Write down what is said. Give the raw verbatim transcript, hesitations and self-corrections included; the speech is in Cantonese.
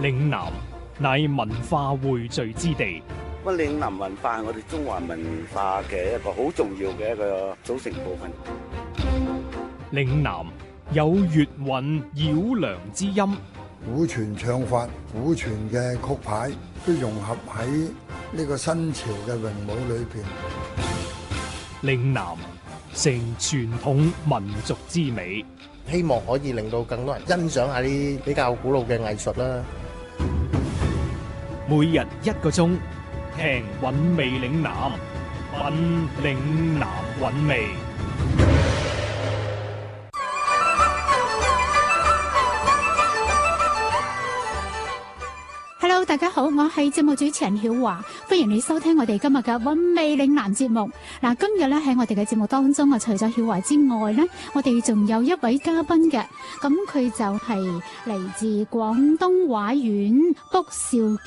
嶺南乃文化匯聚之地。 咁嶺南文化係我哋中華文化嘅一個好重要嘅一個組成部分。 嶺南有粵韻繞梁之音， 古傳唱法、古傳嘅曲牌都融合喺呢個新潮嘅詠舞裏邊。 嶺南成傳統民族之美， 希望可以令到更多人欣賞下啲比較古老嘅藝術啦。 每日一個鐘，聽韻味嶺南，品嶺南韻味。 Hello， 大家好，我係節目主持人曉華，歡迎你收聽我哋今日嘅韻味嶺南節目。嗱，今日咧喺我哋嘅節目當中，啊，除咗曉華之外咧，我哋仲有一位嘉賓嘅，咁佢就係嚟自廣東話縣卜兆